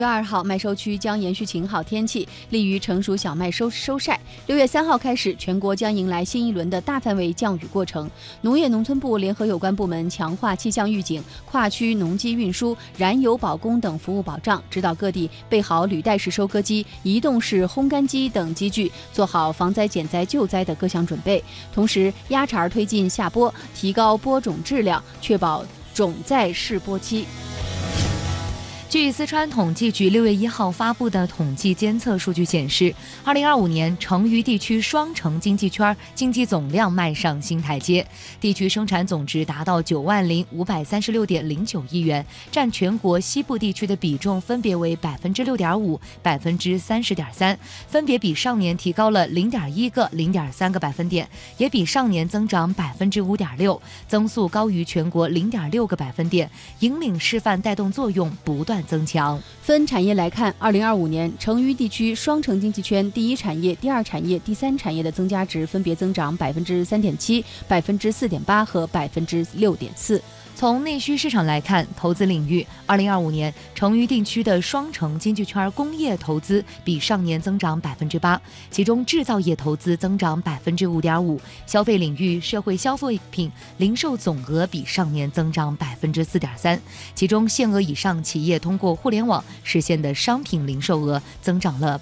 6月2号，麦收区将延续晴好天气，利于成熟小麦收晒。6月3号开始，全国将迎来新一轮的大范围降雨过程。农业农村部联合有关部门强化气象预警、跨区农机运输、燃油保供等服务保障，指导各地备好履带式收割机、移动式烘干机等机具，做好防灾减灾救灾的各项准备。同时，压茬推进下播，提高播种质量，确保种在试播期。 据四川统计局6月1号发布的统计监测数据显示，2025年成渝地区双城经济圈经济总量迈上新台阶，地区生产总值达到90536.09亿元，占全国西部地区的比重分别为6.5%、30.3%，分别比上年提高了0.1个、0.3个百分点，也比上年增长5.6%，增速高于全国0.6个百分点，引领示范带动作用不断增强。 分产业来看，2025年成渝地区双城经济圈第一产业、第二产业、第三产业的增加值分别增长3.7%、4.8%和6.4%。 从内需市场来看，投资领域，2025年成渝地区的双城经济圈工业投资比上年增长8%，其中制造业投资增长5.5%，消费领域社会消费品零售总额比上年增长4.3%，其中限额以上企业通过互联网实现的商品零售额增长了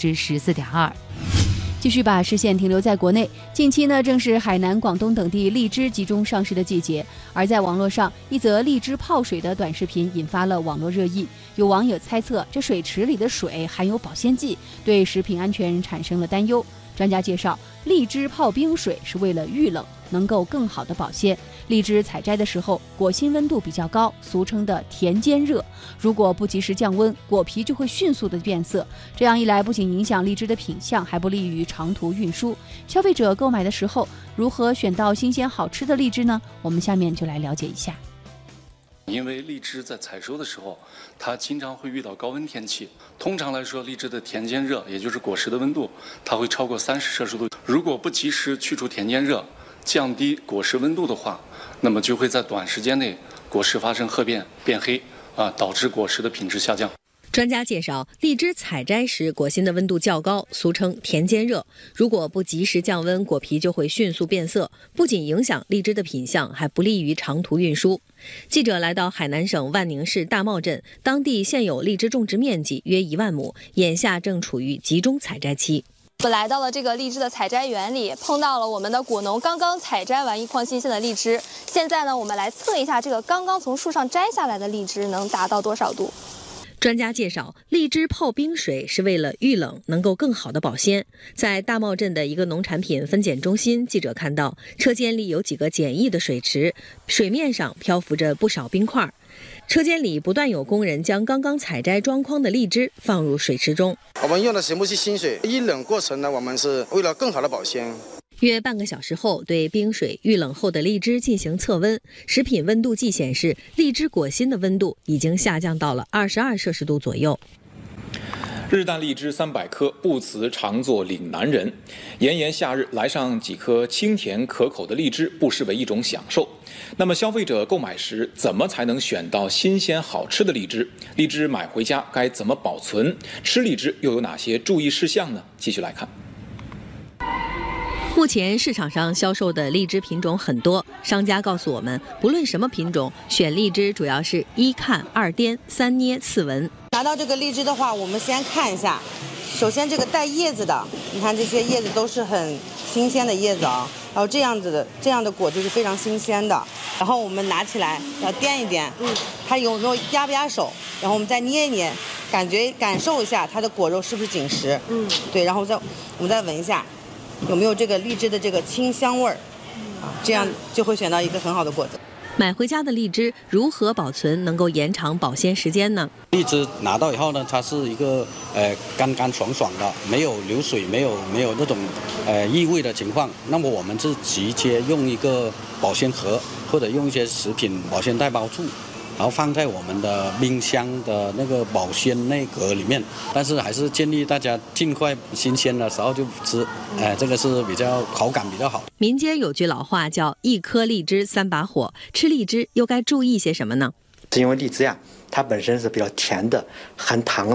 14.2%。 继续把视线停留在国内，近期呢正是海南、广东等地荔枝集中上市的季节，而在网络上，一则荔枝泡水的短视频引发了网络热议。有网友猜测，这水池里的水含有保鲜剂，对食品安全产生了担忧。专家介绍，荔枝泡冰水是为了遇冷，能够更好的保鲜。荔枝采摘的时候，果心温度比较高，俗称的田间热。如果不及时降温，果皮就会迅速的变色。这样一来，不仅影响荔枝的品相，还不利于长途运输。消费者购买的时候，如何选到新鲜好吃的荔枝呢？我们下面就来了解一下。 因为荔枝在采收的时候，它经常会遇到高温天气。通常来说，荔枝的田间热，也就是果实的温度，它会超过30°C。如果不及时去除田间热，降低果实温度的话，那么就会在短时间内果实发生褐变、变黑导致果实的品质下降。 专家介绍，荔枝采摘时果心的温度较高，俗称田间热。如果不及时降温，果皮就会迅速变色，不仅影响荔枝的品相，还不利于长途运输。记者来到海南省万宁市大茂镇，当地现有荔枝种植面积约1万亩，眼下正处于集中采摘期。 我来到了这个荔枝的采摘园里，碰到了我们的果农刚刚采摘完一筐新鲜的荔枝。现在呢，我们来测一下这个刚刚从树上摘下来的荔枝能达到多少度。 专家介绍，荔枝泡冰水是为了遇冷，能够更好的保鲜。在大茂镇的一个农产品分拣中心，记者看到车间里有几个简易的水池，水面上漂浮着不少冰块。车间里不断有工人将刚刚采摘装筐的荔枝放入水池中。 我们用的石墨烯新水，遇冷过程呢，我们是为了更好的保鲜。 约半个小时后，对冰水遇冷后的荔枝进行测温，食品温度计显示，荔枝果心的温度已经下降到了22°C左右。 日啖荔枝300颗，不辞常作岭南人。炎炎夏日，来上几颗清甜可口的荔枝，不失为一种享受。那么，消费者购买时怎么才能选到新鲜好吃的荔枝？荔枝买回家该怎么保存？吃荔枝又有哪些注意事项呢？继续来看。 目前市场上销售的荔枝品种很多，商家告诉我们，不论什么品种，选荔枝主要是1看、2掂、3捏、4闻。 拿到这个荔枝的话，我们先看一下，首先这个带叶子的，你看这些叶子都是很新鲜的叶子啊，然后这样的果就是非常新鲜的。然后我们拿起来要掂一掂，它有没有压不压手，然后我们再捏一捏，感受一下它的果肉是不是紧实，对，然后我们再闻一下。有没有这个荔枝的这个清香味儿这样就会选到一个很好的果子。 买回家的荔枝如何保存能够延长保鲜时间呢？ 荔枝拿到以后呢，它是一个干干爽爽的，没有流水，没有那种异味的情况。那么我们是直接用一个保鲜盒，或者用一些食品保鲜袋包住，然后放在我们的冰箱的那个保鲜内格里面。但是还是建议大家尽快新鲜的时候就吃，这个是比较口感比较好。 民间有句老话叫一颗荔枝3把火，吃荔枝又该注意些什么呢？ 是因为荔枝呀，它本身是比较甜的，含糖